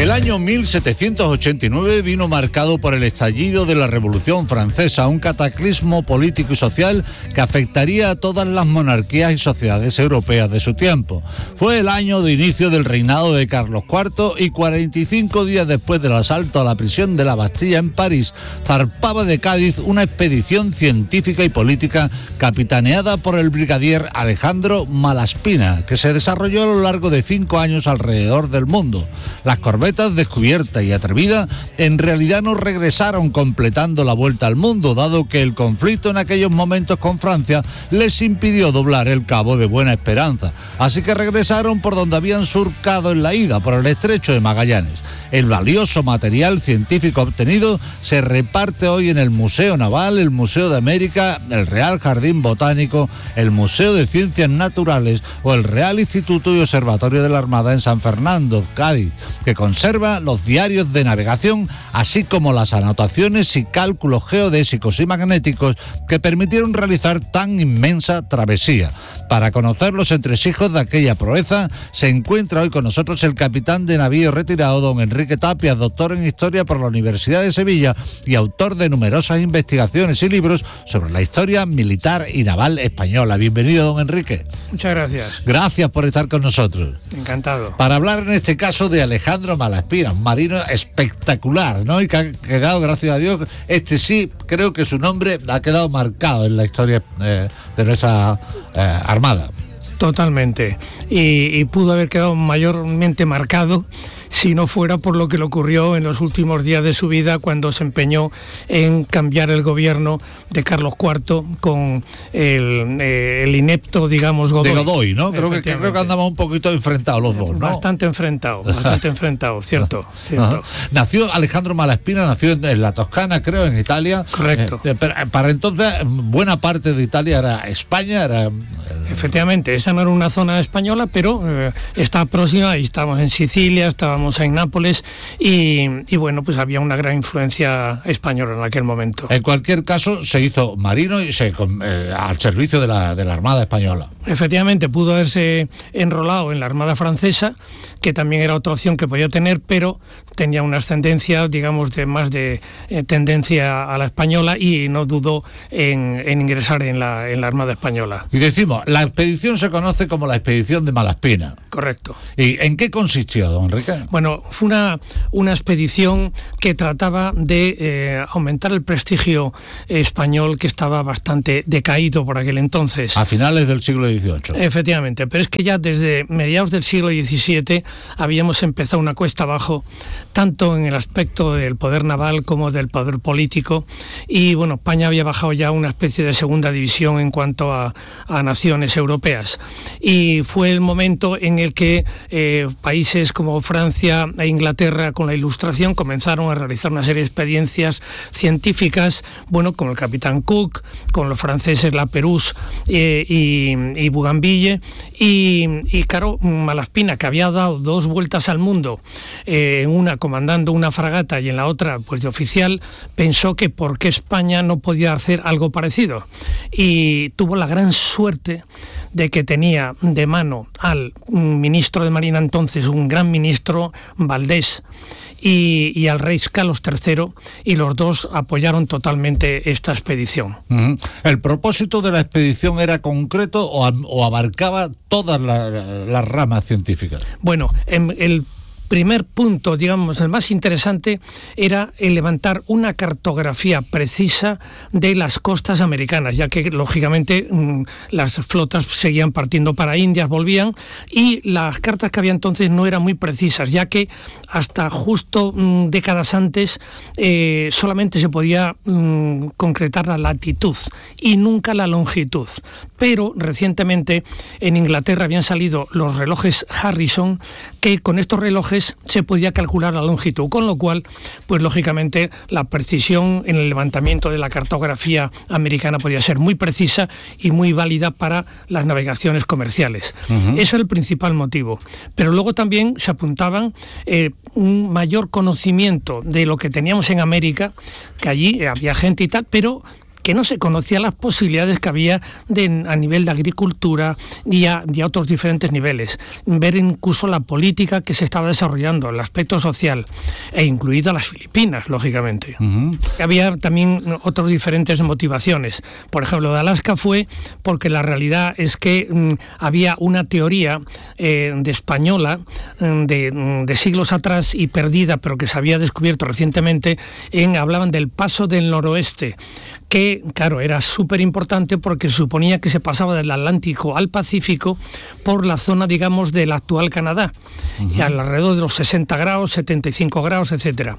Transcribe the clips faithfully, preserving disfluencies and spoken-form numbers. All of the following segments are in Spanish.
El año mil setecientos ochenta y nueve vino marcado por el estallido de la Revolución Francesa, un cataclismo político y social que afectaría a todas las monarquías y sociedades europeas de su tiempo. Fue el año de inicio del reinado de Carlos cuarto y cuarenta y cinco días después del asalto a la prisión de la Bastilla en París, zarpaba de Cádiz una expedición científica y política capitaneada por el brigadier Alejandro Malaspina, que se desarrolló a lo largo de cinco años alrededor del mundo. Las corbetas Descubierta y Atrevida en realidad no regresaron completando la vuelta al mundo, dado que el conflicto en aquellos momentos con Francia les impidió doblar el cabo de Buena Esperanza. Así que regresaron por donde habían surcado en la ida, por el estrecho de Magallanes. El valioso material científico obtenido se reparte hoy en el Museo Naval, el Museo de América, el Real Jardín Botánico, el Museo de Ciencias Naturales o el Real Instituto y Observatorio de la Armada en San Fernando, Cádiz, que conserva los diarios de navegación, así como las anotaciones y cálculos geodésicos y magnéticos que permitieron realizar tan inmensa travesía. Para conocer los entresijos de aquella proeza, se encuentra hoy con nosotros el capitán de navío retirado, don Enrique Tapia, doctor en Historia por la Universidad de Sevilla y autor de numerosas investigaciones y libros sobre la historia militar y naval española. Bienvenido, don Enrique. Muchas gracias. Gracias por estar con nosotros. Encantado. Para hablar en este caso de Alejandro Malaspina, un marino espectacular, ¿no? Y que ha quedado, gracias a Dios, este sí, creo que su nombre ha quedado marcado en la historia eh, de nuestra eh, Armada. Totalmente. Y, y pudo haber quedado mayormente marcado si no fuera por lo que le ocurrió en los últimos días de su vida, cuando se empeñó en cambiar el gobierno de Carlos cuarto con el, eh, el inepto, digamos, Godoy. De Godoy, ¿no? Creo que, creo que andamos un poquito enfrentados los dos, ¿no? Bastante enfrentados, bastante enfrentados, cierto, cierto. Ajá. Nació Alejandro Malaspina, nació en, en la Toscana, creo, en Italia. Correcto. Eh, pero para entonces, buena parte de Italia era España, era... Efectivamente, esa no era una zona española, pero eh, está próxima, y estábamos en Sicilia, estábamos en Nápoles, y, y bueno, pues había una gran influencia española en aquel momento. En cualquier caso, se hizo marino y se eh, al servicio de la, de la Armada Española. Efectivamente, pudo haberse enrolado en la Armada Francesa, que también era otra opción que podía tener, pero tenía una ascendencia, digamos, de más de eh, tendencia a la española, y no dudó en, en ingresar en la, en la Armada Española. Y decimos, la expedición se conoce como la expedición de Malaspina. Correcto. ¿Y en qué consistió, don Enrique? Bueno, fue una, una expedición que trataba de eh, aumentar el prestigio español, que estaba bastante decaído por aquel entonces. A finales del siglo dieciocho. Efectivamente, pero es que ya desde mediados del siglo diecisiete habíamos empezado una cuesta abajo, tanto en el aspecto del poder naval como del poder político, y bueno, España había bajado ya una especie de segunda división en cuanto a, a naciones europeas, y fue el momento en el que eh, países como Francia e Inglaterra, con la Ilustración, comenzaron a realizar una serie de experiencias científicas, bueno, con el capitán Cook, con los franceses La Pérouse eh, y, y Bougainville, y, y claro, Malaspina, que había dado dos vueltas al mundo, eh, en una comandando una fragata y en la otra pues de oficial, pensó que por qué España no podía hacer algo parecido, y tuvo la gran suerte de que tenía de mano al ministro de Marina entonces, un gran ministro, Valdés, y, y al rey Carlos tercero, y los dos apoyaron totalmente esta expedición. Uh-huh. ¿El propósito de la expedición era concreto o, o abarcaba todas las la ramas científicas? Bueno, en el primer punto, digamos, el más interesante, era el levantar una cartografía precisa de las costas americanas, ya que, lógicamente, mmm, las flotas seguían partiendo para Indias, volvían, y las cartas que había entonces no eran muy precisas, ya que hasta justo mmm, décadas antes eh, solamente se podía mmm, concretar la latitud y nunca la longitud. Pero recientemente en Inglaterra habían salido los relojes Harrison, que con estos relojes se podía calcular la longitud, con lo cual, pues lógicamente, la precisión en el levantamiento de la cartografía americana podía ser muy precisa y muy válida para las navegaciones comerciales. Uh-huh. Eso es el principal motivo. Pero luego también se apuntaban eh, un mayor conocimiento de lo que teníamos en América, que allí había gente y tal, pero que no se conocían las posibilidades que había de, a nivel de agricultura y a, y a otros diferentes niveles. Ver incluso la política que se estaba desarrollando, el aspecto social, e incluidas las Filipinas, lógicamente. Uh-huh. Había también otras diferentes motivaciones. Por ejemplo, de Alaska fue porque la realidad es que mm, había una teoría eh, de española mm, de, de siglos atrás y perdida, pero que se había descubierto recientemente, en, hablaban del paso del noroeste, que, claro, era súper importante porque suponía que se pasaba del Atlántico al Pacífico por la zona, digamos, del actual Canadá, uh-huh. y alrededor de los sesenta grados, setenta y cinco grados, etcétera.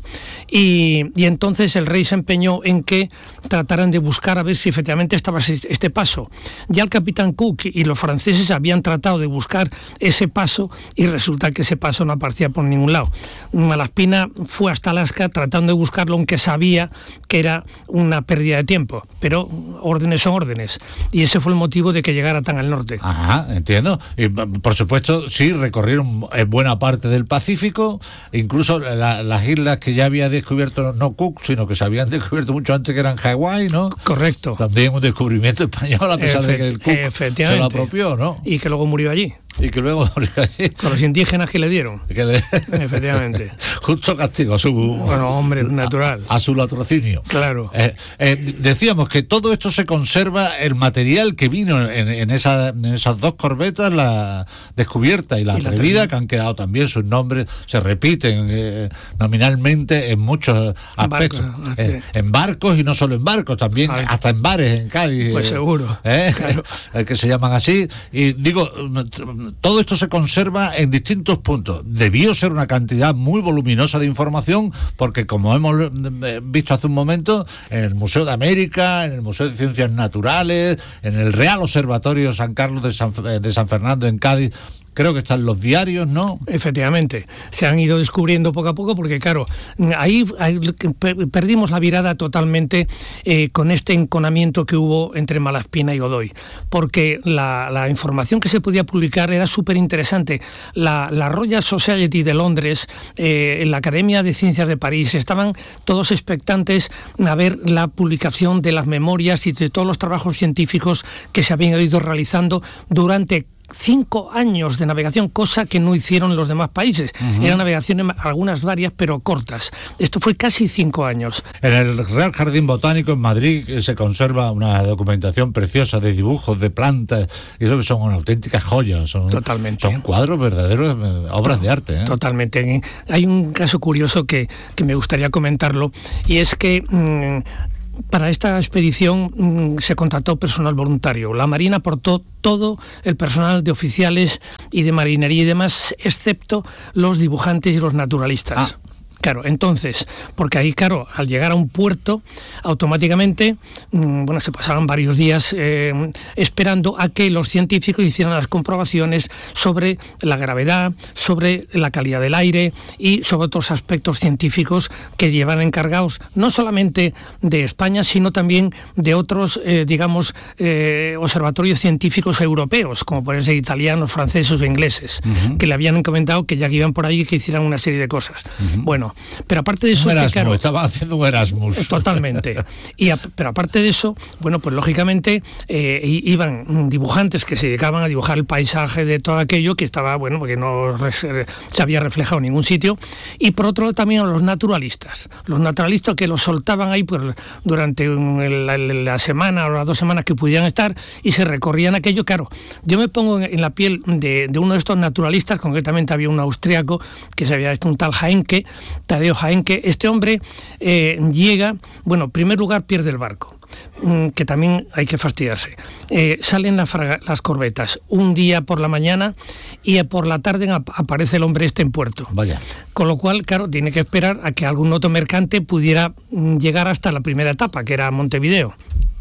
Y, y entonces el rey se empeñó en que trataran de buscar a ver si efectivamente estaba este paso. Ya el capitán Cook y los franceses habían tratado de buscar ese paso y resulta que ese paso no aparecía por ningún lado. Malaspina fue hasta Alaska tratando de buscarlo, aunque sabía que era una pérdida de tiempo. Pero órdenes son órdenes, y ese fue el motivo de que llegara tan al norte. Ajá, entiendo. Y por supuesto, sí, recorrieron buena parte del Pacífico, incluso la, las islas que ya había descubierto no Cook, sino que se habían descubierto mucho antes, que eran Hawái, ¿no? Correcto. También un descubrimiento español, a pesar Efe- de que el Cook se lo apropió, ¿no? Y que luego murió allí. Y que luego con los indígenas que le dieron. Que le... Efectivamente. Justo castigo a su... Bueno, hombre, natural. A, a su latrocinio. Claro. Eh, eh, decíamos que todo esto se conserva, el material que vino en, en, esa, en esas dos corbetas, la Descubierta y la y Atrevida, la que han quedado también, sus nombres se repiten eh, nominalmente en muchos aspectos. Barco, eh, en barcos, y no solo en barcos, también Ay. hasta en bares en Cádiz. Pues seguro. Eh, claro. Que se llaman así. Y digo... todo esto se conserva en distintos puntos. Debió ser una cantidad muy voluminosa de información, porque como hemos visto hace un momento, en el Museo de América, en el Museo de Ciencias Naturales, en el Real Observatorio San Carlos de San, de San Fernando en Cádiz, creo que están los diarios, ¿no? Efectivamente, se han ido descubriendo poco a poco, porque claro, ahí, ahí perdimos la virada totalmente eh, con este enconamiento que hubo entre Malaspina y Godoy, porque la, la información que se podía publicar era súper interesante. La, la Royal Society de Londres, eh, la Academia de Ciencias de París, estaban todos expectantes a ver la publicación de las memorias y de todos los trabajos científicos que se habían ido realizando durante cinco años de navegación, cosa que no hicieron los demás países. Uh-huh. Eran navegaciones, algunas varias, pero cortas. Esto fue casi cinco años. En el Real Jardín Botánico en Madrid se conserva una documentación preciosa de dibujos, de plantas, y eso que son una auténticas joyas. Son, Totalmente. Son cuadros verdaderos, obras to- de arte. ¿eh? Totalmente. Hay un caso curioso que, que me gustaría comentarlo, y es que... Mmm, para esta expedición mmm, se contrató personal voluntario. La Marina aportó todo el personal de oficiales y de marinería y demás, excepto los dibujantes y los naturalistas. Ah. Claro, entonces, porque ahí, claro, al llegar a un puerto, automáticamente, mmm, bueno, se pasaban varios días eh, esperando a que los científicos hicieran las comprobaciones sobre la gravedad, sobre la calidad del aire y sobre otros aspectos científicos que llevan encargados no solamente de España, sino también de otros, eh, digamos, eh, observatorios científicos europeos, como pueden ser italianos, franceses o ingleses, uh-huh. que le habían encomendado que ya que iban por allí que hicieran una serie de cosas. Uh-huh. Bueno, pero aparte de eso... Un Erasmus, que, claro, estaba haciendo un Erasmus. Totalmente. Y a, pero aparte de eso, bueno, pues lógicamente eh, iban dibujantes que se dedicaban a dibujar el paisaje de todo aquello que estaba, bueno, porque no res, se había reflejado en ningún sitio. Y por otro lado también a los naturalistas. Los naturalistas que los soltaban ahí pues, durante la, la semana o las dos semanas que pudieran estar y se recorrían aquello. Claro, yo me pongo en, en la piel de, de uno de estos naturalistas, concretamente había un austriaco que se había hecho un tal Jaenke, Tadeo Jaenke. Este hombre eh, llega, bueno, en primer lugar pierde el barco, que también hay que fastidiarse. Eh, salen la fraga, las corbetas un día por la mañana y por la tarde ap- aparece el hombre este en puerto. Vaya. Con lo cual, claro, tiene que esperar a que algún otro mercante pudiera llegar hasta la primera etapa, que era Montevideo.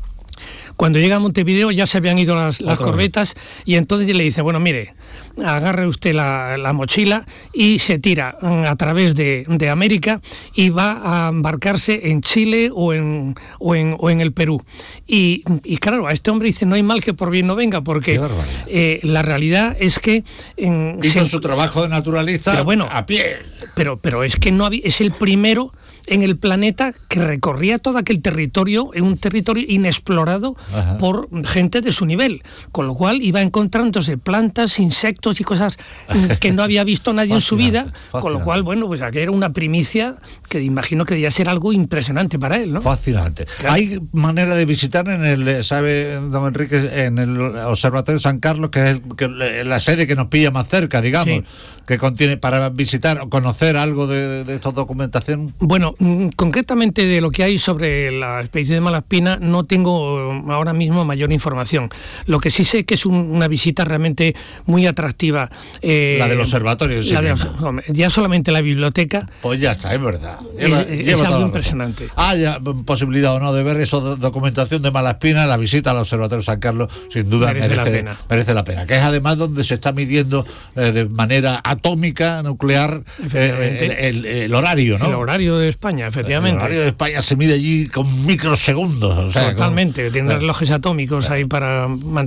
Cuando llega a Montevideo ya se habían ido las, las corbetas y entonces le dice, bueno, mire, agarre usted la, la mochila y se tira a través de, de América y va a embarcarse en Chile o en, o en, o en el Perú. Y, y claro, a este hombre dice, no hay mal que por bien no venga, porque eh, la realidad es que... En, hizo se, su trabajo de naturalista pero bueno, a pie. Pero, pero es que no había, es el primero en el planeta que recorría todo aquel territorio, en un territorio inexplorado Ajá. por gente de su nivel, con lo cual iba encontrándose plantas, insectos y cosas que no había visto nadie en su vida, fascinante. Con lo cual, bueno, pues aquí era una primicia que imagino que debía ser algo impresionante para él, ¿no? Fascinante. Claro. Hay manera de visitar en el, sabe, don Enrique, en el Observatorio de San Carlos, que es el, que, la sede que nos pilla más cerca, digamos, sí. que contiene para visitar o conocer algo de, de esta documentación. Bueno, concretamente de lo que hay sobre la expedición de Malaspina no tengo ahora mismo mayor información. Lo que sí sé que es un, una visita realmente muy atractiva. Eh, la del observatorio, sí. La de, ya solamente la biblioteca. Pues ya está, es verdad. Lleva, es lleva es algo impresionante. Haya posibilidad o no de ver esa documentación de Malaspina, la visita al Observatorio San Carlos, sin duda merece, merece, la, pena. merece la pena. Que es además donde se está midiendo eh, de manera atómica, nuclear, eh, el, el, el horario, ¿no? El horario de España, efectivamente. El horario de España se mide allí con microsegundos. O sea, Totalmente, con, tiene eh, relojes atómicos eh. ahí para mantener